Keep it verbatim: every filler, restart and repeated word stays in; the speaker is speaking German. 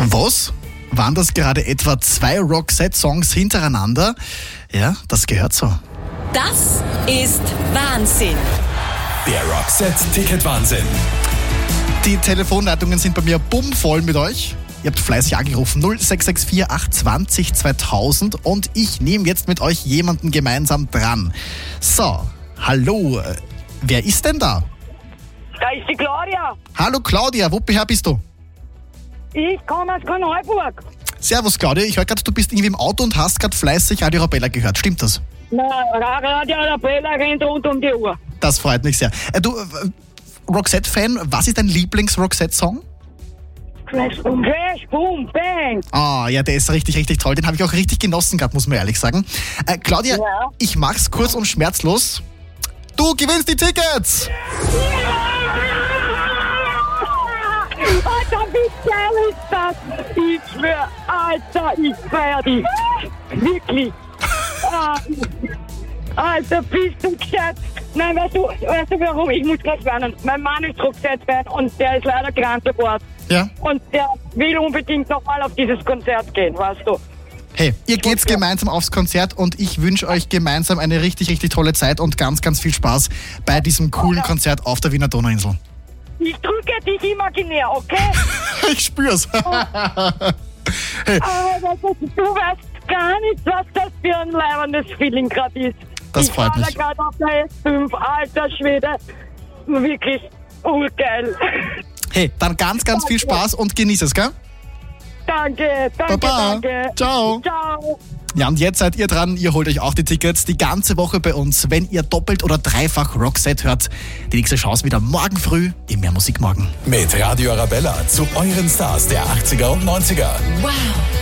Was? Waren das gerade etwa zwei Roxette-Songs hintereinander? Ja, das gehört so. Das ist Wahnsinn. Der Roxette-Ticket-Wahnsinn. Die Telefonleitungen sind bei mir bummvoll mit euch. Ihr habt fleißig angerufen. null sechs sechs vier acht zwanzig zweitausend und ich nehme jetzt mit euch jemanden gemeinsam dran. So, hallo. äh, Wer ist denn da? Da ist die Claudia. Hallo Claudia, woher bist du? Ich komme aus Korneuburg. Servus Claudia, ich höre gerade, du bist irgendwie im Auto und hast gerade fleißig Radio Arabella gehört. Stimmt das? Na, Radio Arabella rennt rund um die Uhr. Das freut mich sehr. Äh, du, äh, Roxette-Fan, was ist dein Lieblings-Roxette-Song? Crash, boom, Crash, boom, bang. Ah, ja, der ist richtig, richtig toll. Den habe ich auch richtig genossen gehabt, muss man ehrlich sagen. Äh, Claudia, Ja. ich mach's kurz und schmerzlos. Du gewinnst die Tickets! Alter, wie geil ist das? Ich schwör, Alter, ich feier dich. Wirklich. Ah, Alter, bist du gescheit? Nein, weißt du, weißt du warum? Ich muss gleich warnen. Mein Mann ist Roxette-Fan und der ist leider krank geworden. Ja. Und der will unbedingt nochmal auf dieses Konzert gehen, weißt du. Hey, ihr geht's gemeinsam aufs Konzert und ich wünsche euch gemeinsam eine richtig, richtig tolle Zeit und ganz, ganz viel Spaß bei diesem coolen Konzert auf der Wiener Donauinsel. Ich drücke dich imaginär, okay? Ich spür's. Aber das, du weißt gar nicht, was das für ein leibendes Feeling gerade ist. Das ich freut war mich. da gerade auf der S fünf, alter Schwede. Wirklich urgeil. Hey, dann ganz, ganz viel Spaß und genieß es, gell? Danke, danke, Baba. danke. Ciao. Ciao. Ja, und jetzt seid ihr dran, ihr holt euch auch die Tickets die ganze Woche bei uns, wenn ihr doppelt oder dreifach Roxette hört. Die nächste Chance wieder morgen früh im Mehr Musik morgen. Mit Radio Arabella zu euren Stars der achtziger und neunziger. Wow.